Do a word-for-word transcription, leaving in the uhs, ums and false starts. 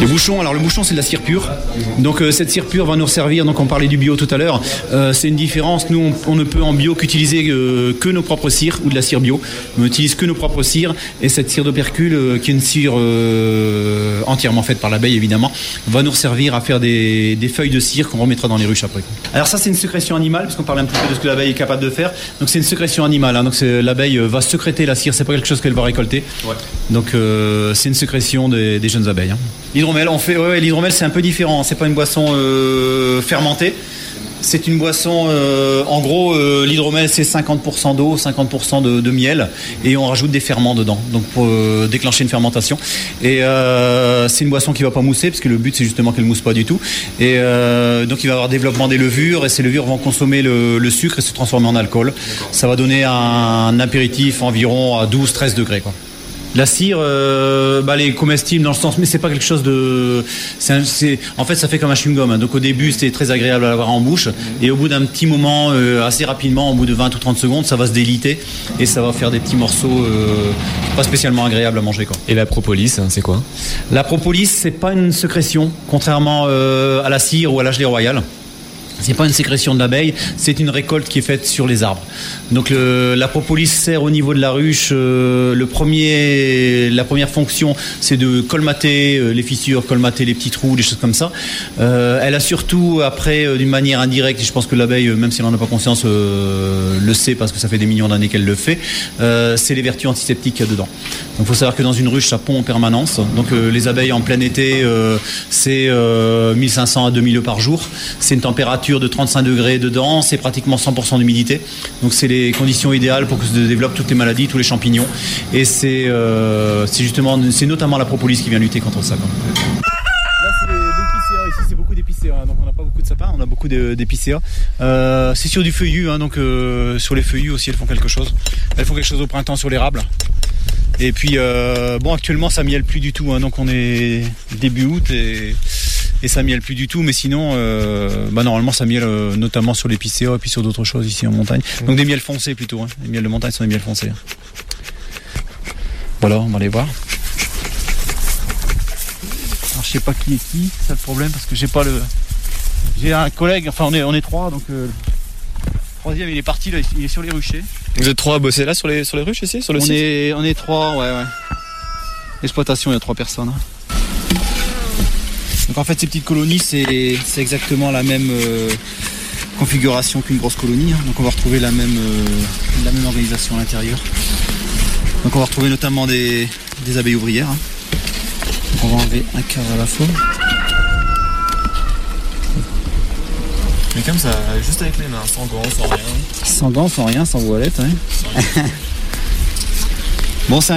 Le bouchon, alors le bouchon c'est de la cire pure. Donc euh, cette cire pure va nous servir, donc on parlait du bio tout à l'heure, euh, c'est une différence. Nous on, on ne peut en bio qu'utiliser euh, que nos propres cires ou de la cire bio. On n'utilise que nos propres cires et cette cire d'opercule euh, qui est une cire euh, entièrement faite par l'abeille évidemment, va nous servir à faire des, des feuilles de cire qu'on remettra dans les ruches après. Alors ça c'est une sécrétion animale, parce qu'on parle un petit peu de ce que l'abeille est capable de faire. Donc c'est une sécrétion animale, hein. Donc c'est, l'abeille va sécréter la cire, c'est pas quelque chose qu'elle va récolter. Ouais. Donc euh, c'est une sécrétion des, des jeunes abeilles, hein. L'hydromel, on fait, ouais, l'hydromel c'est un peu différent, c'est pas une boisson euh, fermentée. C'est une boisson, euh, en gros, euh, l'hydromel c'est cinquante pour cent d'eau, cinquante pour cent de, de miel, et on rajoute des ferments dedans, donc pour euh, déclencher une fermentation. Et euh, c'est une boisson qui va pas mousser, parce que le but c'est justement qu'elle mousse pas du tout. Et euh, donc il va y avoir développement des levures, et ces levures vont consommer le, le sucre et se transformer en alcool. Ça va donner un apéritif environ à douze à treize degrés, quoi. La cire, euh, bah, elle est comestible dans le sens, mais c'est pas quelque chose de, c'est, un, c'est en fait ça fait comme un chewing-gum, hein. Donc au début c'est très agréable à l'avoir en bouche, et au bout d'un petit moment, euh, assez rapidement, au bout de vingt ou trente secondes, ça va se déliter et ça va faire des petits morceaux euh, pas spécialement agréables à manger, quoi. Et la propolis, c'est quoi? La propolis, c'est pas une sécrétion, contrairement euh, à la cire ou à la gelée royale. C'est pas une sécrétion de l'abeille, c'est une récolte qui est faite sur les arbres. Donc le, la propolis sert au niveau de la ruche. Euh, le premier, la première fonction, c'est de colmater euh, les fissures, colmater les petits trous, des choses comme ça. Euh, elle a surtout, après, euh, d'une manière indirecte, et je pense que l'abeille, même si elle n'en a pas conscience, euh, le sait parce que ça fait des millions d'années qu'elle le fait, euh, c'est les vertus antiseptiques qu'il y a dedans. Donc il faut savoir que dans une ruche, ça pond en permanence. Donc euh, les abeilles en plein été, euh, c'est euh, mille cinq cents à deux mille œufs par jour. C'est une température de trente-cinq degrés dedans, c'est pratiquement cent pour cent d'humidité. Donc c'est les conditions idéales pour que se développent toutes les maladies, tous les champignons. Et c'est, euh, c'est justement, c'est notamment la propolis qui vient lutter contre ça, quoi. Là c'est l'épicéa, ici c'est beaucoup d'épicéa, donc on n'a pas beaucoup de sapins, on a beaucoup d'épicéa. Euh, c'est sur du feuillu, hein, donc euh, sur les feuillus aussi elles font quelque chose. Elles font quelque chose au printemps sur l'érable. Et puis euh, bon, actuellement ça mielle plus du tout, hein, donc on est début août et Et ça mielle plus du tout, mais sinon, euh, bah normalement ça mielle euh, notamment sur l'épicéa et puis sur d'autres choses ici en montagne. Donc des miels foncés plutôt, hein. Les miels de montagne sont des miels foncés. Voilà, on va aller voir. Alors je sais pas qui est qui, c'est ça le problème, parce que j'ai pas le. J'ai un collègue, enfin on est on est trois, donc euh, le troisième il est parti là, il est sur les ruchers. Vous êtes trois à bosser là sur les sur les ruches ici, sur le on site? est on est trois, ouais ouais. Exploitation, il y a trois personnes. Donc en fait ces petites colonies c'est, c'est exactement la même euh, configuration qu'une grosse colonie, hein. Donc on va retrouver la même, euh, la même organisation à l'intérieur. Donc on va retrouver notamment des, des abeilles ouvrières, hein. Donc on va enlever un quart à la fois. Mais comme ça, juste avec les mains, sans gants, sans rien. Sans gants, sans rien, sans voilette, ouais. Sans rien. Bon, c'est un